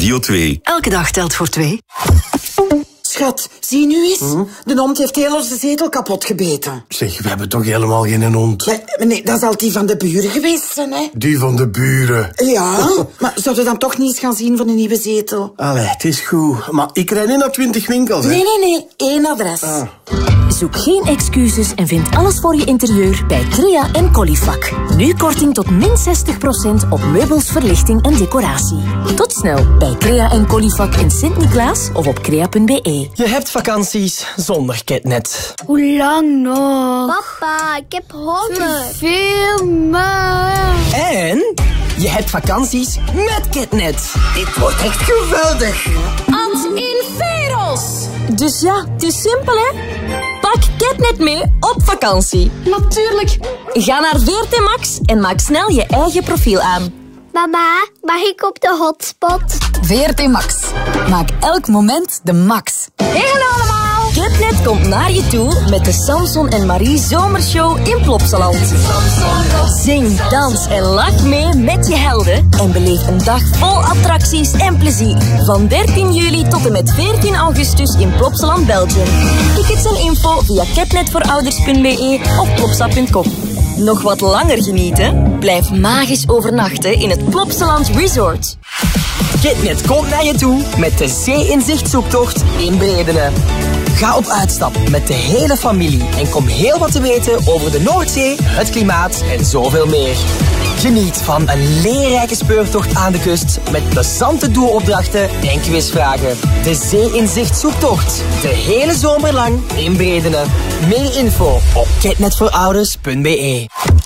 Radio 2. Elke dag telt voor 2. Schat, zie nu eens. De hond heeft heel onze zetel kapot gebeten. Zeg, we hebben toch helemaal geen hond? Nee, dat zal die van de buren geweest zijn, hè? Die van de buren? Ja, maar zouden we dan toch niet eens gaan zien voor een nieuwe zetel? Allee, het is goed. Maar ik rijd niet naar 20 winkels, hè? Nee. 1 adres. Zoek geen excuses en vind alles voor je interieur bij Crea en Colifac. Nu korting tot min 60% op meubels, verlichting en decoratie. Tot snel bij Crea en Colifac in Sint-Niklaas of op crea.be. Je hebt vakanties zonder Ketnet. Hoe lang nog? Papa, ik heb honger. Veel meer. En je hebt vakanties met Ketnet. Dit wordt echt geweldig. Ans in Veros. Dus ja, het is simpel, hè? Pak Ketnet mee op vakantie. Natuurlijk. Ga naar VRT Max en maak snel je eigen profiel aan. Mama, mag ik op de hotspot? VRT Max. Maak elk moment de max. Hey, hallo allemaal. Ketnet komt naar je toe met de Samson en Marie Zomershow in Plopsaland. Zing, dans en lach mee met je helden en beleef een dag vol attracties en plezier. Van 13 juli tot en met 14 augustus in Plopsaland, Belgium. Tickets en info via ketnetvoorouders.be of plopsa.com. Nog wat langer genieten? Blijf magisch overnachten in het Plopsaland Resort. Ketnet komt naar je toe met de Zee-inzicht-zoektocht in Bredene. Ga op uitstap met de hele familie en kom heel wat te weten over de Noordzee, het klimaat en zoveel meer. Geniet van een leerrijke speurtocht aan de kust met plezante doelopdrachten en quizvragen. De Zee-inzicht-zoektocht. De hele zomer lang in Bredene. Meer info op ketnetvoorouders.be.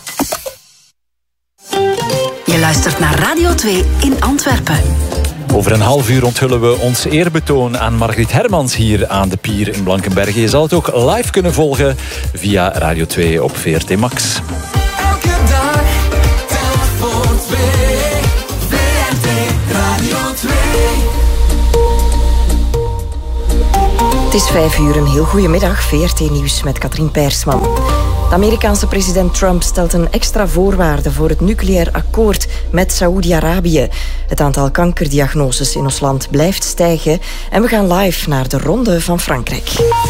Je luistert naar Radio 2 in Antwerpen. Over een half uur onthullen we ons eerbetoon aan Margriet Hermans hier aan de pier in Blankenberge. Je zal het ook live kunnen volgen via Radio 2 op VRT Max. Elke dag telt voor 2. VRT Radio 2. Het is 5 uur, een heel goede middag. VRT Nieuws met Katrien Peirsman. De Amerikaanse president Trump stelt een extra voorwaarde voor het nucleair akkoord met Saoedi-Arabië. Het aantal kankerdiagnoses in ons land blijft stijgen en we gaan live naar de Ronde van Frankrijk.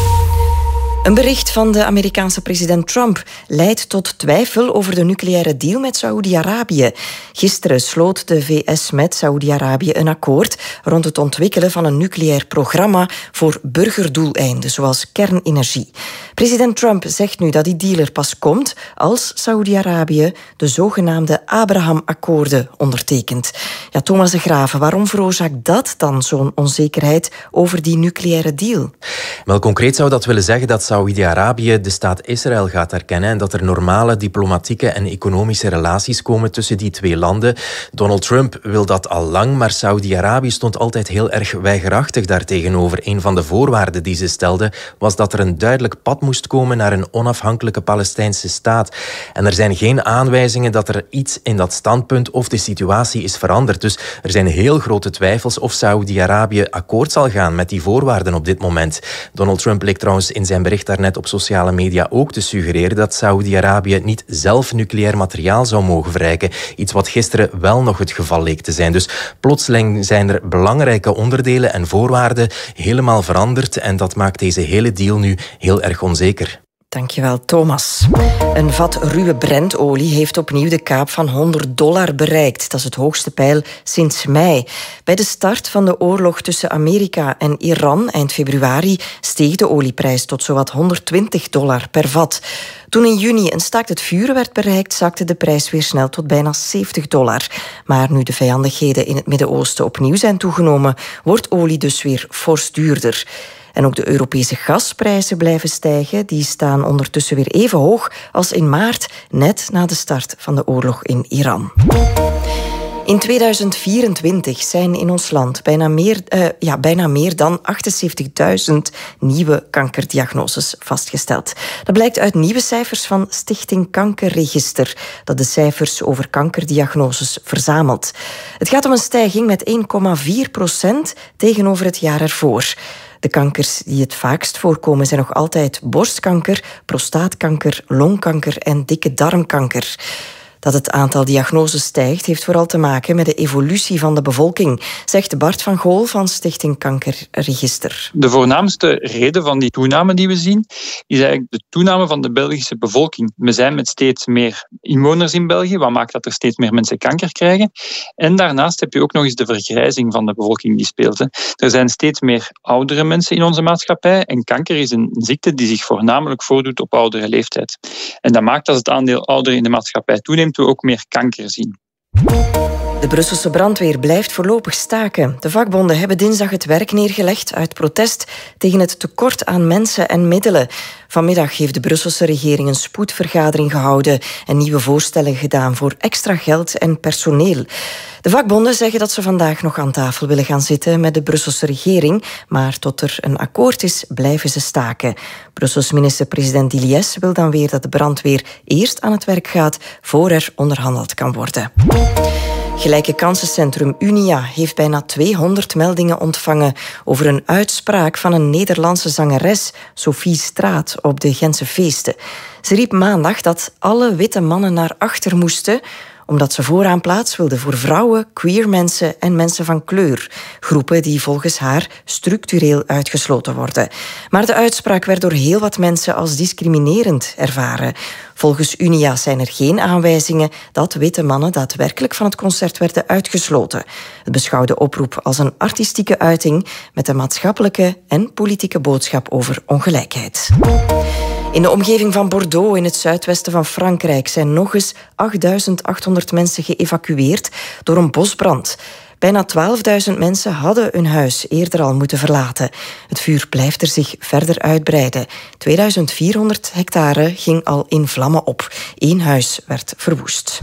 Een bericht van de Amerikaanse president Trump leidt tot twijfel over de nucleaire deal met Saoedi-Arabië. Gisteren sloot de VS met Saoedi-Arabië een akkoord rond het ontwikkelen van een nucleair programma voor burgerdoeleinden, zoals kernenergie. President Trump zegt nu dat die deal er pas komt als Saoedi-Arabië de zogenaamde Abraham-akkoorden ondertekent. Ja, Thomas de Graven, waarom veroorzaakt dat dan zo'n onzekerheid over die nucleaire deal? Wel, concreet zou dat willen zeggen dat Saoedi-Arabië de staat Israël gaat erkennen en dat er normale diplomatieke en economische relaties komen tussen die twee landen. Donald Trump wil dat al lang, maar Saoedi-Arabië stond altijd heel erg weigerachtig daartegenover. Een van de voorwaarden die ze stelde was dat er een duidelijk pad moest komen naar een onafhankelijke Palestijnse staat. En er zijn geen aanwijzingen dat er iets in dat standpunt of de situatie is veranderd. Dus er zijn heel grote twijfels of Saoedi-Arabië akkoord zal gaan met die voorwaarden op dit moment. Donald Trump leek trouwens in zijn bericht daarnet op sociale media ook te suggereren dat Saoedi-Arabië niet zelf nucleair materiaal zou mogen verrijken. Iets wat gisteren wel nog het geval leek te zijn. Dus plotseling zijn er belangrijke onderdelen en voorwaarden helemaal veranderd en dat maakt deze hele deal nu heel erg onzeker. Dankjewel, Thomas. Een vat ruwe Brentolie heeft opnieuw de kaap van $100 bereikt. Dat is het hoogste peil sinds mei. Bij de start van de oorlog tussen Amerika en Iran eind februari steeg de olieprijs tot zowat $120 per vat. Toen in juni een staakt het vuren werd bereikt, zakte de prijs weer snel tot bijna $70. Maar nu de vijandigheden in het Midden-Oosten opnieuw zijn toegenomen, wordt olie dus weer fors duurder. En ook de Europese gasprijzen blijven stijgen. Die staan ondertussen weer even hoog als in maart, net na de start van de oorlog in Iran. In 2024 zijn in ons land bijna meer dan 78.000 nieuwe kankerdiagnoses vastgesteld. Dat blijkt uit nieuwe cijfers van Stichting Kankerregister, dat de cijfers over kankerdiagnoses verzamelt. Het gaat om een stijging met 1,4% tegenover het jaar ervoor. De kankers die het vaakst voorkomen zijn nog altijd borstkanker, prostaatkanker, longkanker en dikke darmkanker. Dat het aantal diagnoses stijgt heeft vooral te maken met de evolutie van de bevolking, zegt Bart van Gool van Stichting Kankerregister. De voornaamste reden van die toename die we zien, is eigenlijk de toename van de Belgische bevolking. We zijn met steeds meer inwoners in België, wat maakt dat er steeds meer mensen kanker krijgen. En daarnaast heb je ook nog eens de vergrijzing van de bevolking die speelt. Er zijn steeds meer oudere mensen in onze maatschappij en kanker is een ziekte die zich voornamelijk voordoet op oudere leeftijd. En dat maakt als het aandeel ouderen in de maatschappij toeneemt, we ook meer kanker zien. De Brusselse brandweer blijft voorlopig staken. De vakbonden hebben dinsdag het werk neergelegd uit protest tegen het tekort aan mensen en middelen. Vanmiddag heeft de Brusselse regering een spoedvergadering gehouden en nieuwe voorstellen gedaan voor extra geld en personeel. De vakbonden zeggen dat ze vandaag nog aan tafel willen gaan zitten met de Brusselse regering, maar tot er een akkoord is, blijven ze staken. Brussels minister-president Iliès wil dan weer dat de brandweer eerst aan het werk gaat voor er onderhandeld kan worden. Gelijke kansencentrum Unia heeft bijna 200 meldingen ontvangen over een uitspraak van een Nederlandse zangeres, Sophie Straat, op de Gentse feesten. Ze riep maandag dat alle witte mannen naar achter moesten, omdat ze vooraan plaats wilde voor vrouwen, queer mensen en mensen van kleur. Groepen die volgens haar structureel uitgesloten worden. Maar de uitspraak werd door heel wat mensen als discriminerend ervaren. Volgens Unia zijn er geen aanwijzingen dat witte mannen daadwerkelijk van het concert werden uitgesloten. Het beschouwde de oproep als een artistieke uiting met een maatschappelijke en politieke boodschap over ongelijkheid. In de omgeving van Bordeaux in het zuidwesten van Frankrijk zijn nog eens 8.800 mensen geëvacueerd door een bosbrand. Bijna 12.000 mensen hadden hun huis eerder al moeten verlaten. Het vuur blijft er zich verder uitbreiden. 2400 hectare ging al in vlammen op. 1 huis werd verwoest.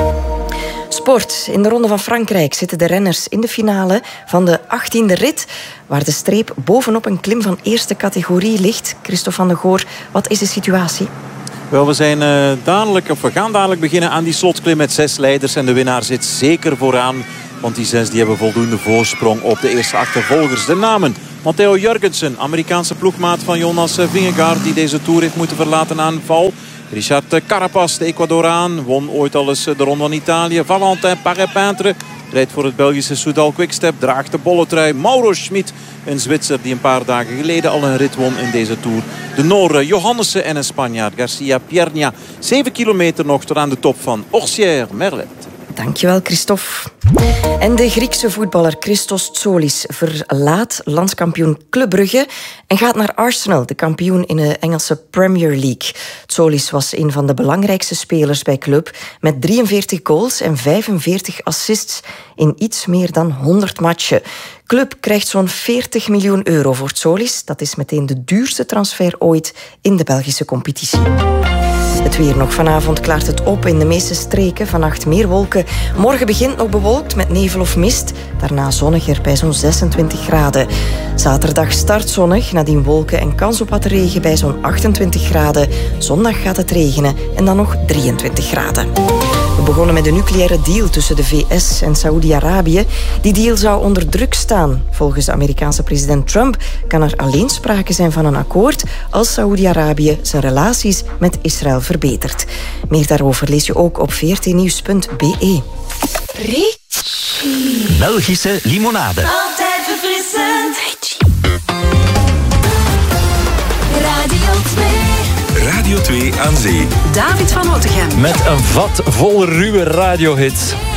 Sport. In de Ronde van Frankrijk zitten de renners in de finale van de 18e rit, waar de streep bovenop een klim van eerste categorie ligt. Christophe van de Goor, wat is de situatie? Wel, we gaan dadelijk beginnen aan die slotklim met 6 leiders. En de winnaar zit zeker vooraan. Want die 6 die hebben voldoende voorsprong op de eerste achtervolgers. De namen: Matteo Jurgensen, Amerikaanse ploegmaat van Jonas Vingegaard, die deze Tour heeft moeten verlaten aan val. Richard Carapaz, de Ecuadoraan, won ooit al eens de Ronde van Italië. Valentin Paré-Peintre rijdt voor het Belgische Soudal Quickstep, draagt de bolletrui. Mauro Schmid, een Zwitser die een paar dagen geleden al een rit won in deze Tour. De Noor Johannessen en een Spanjaard, Garcia Pierna. 7 kilometer nog tot aan de top van Orsières-Merlet. Dankjewel, Christophe. En de Griekse voetballer Christos Tzoulis verlaat landskampioen Club Brugge en gaat naar Arsenal, de kampioen in de Engelse Premier League. Tzoulis was een van de belangrijkste spelers bij club, met 43 goals en 45 assists in iets meer dan 100 matchen. Club krijgt zo'n 40 miljoen euro voor Tzoulis. Dat is meteen de duurste transfer ooit in de Belgische competitie. Het weer nog. Vanavond klaart het op in de meeste streken. Vannacht meer wolken. Morgen begint nog bewolkt met nevel of mist. Daarna zonniger bij zo'n 26 graden. Zaterdag start zonnig, nadien wolken en kans op wat regen bij zo'n 28 graden. Zondag gaat het regenen en dan nog 23 graden. We begonnen met een nucleaire deal tussen de VS en Saoedi-Arabië. Die deal zou onder druk staan. Volgens de Amerikaanse president Trump kan er alleen sprake zijn van een akkoord als Saoedi-Arabië zijn relaties met Israël verbetert. Meer daarover lees je ook op vrtnieuws.be. Belgische limonade. Altijd verfrissend. Radio 2. Radio 2 aan zee. David van Otegem. Met een vat vol ruwe radiohits.